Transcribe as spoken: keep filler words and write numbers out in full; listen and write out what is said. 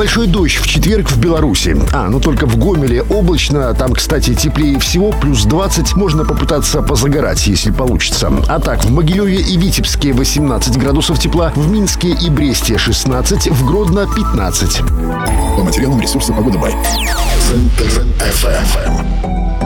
Небольшой дождь в четверг в Беларуси. А, ну только в Гомеле облачно. Там, кстати, теплее всего, плюс двадцать. Можно попытаться позагорать, если получится. А так, в Могилеве и Витебске восемнадцать градусов тепла, в Минске и Бресте шестнадцать, в Гродно пятнадцать. По материалам ресурса «Погода Бай». Центр эф эм.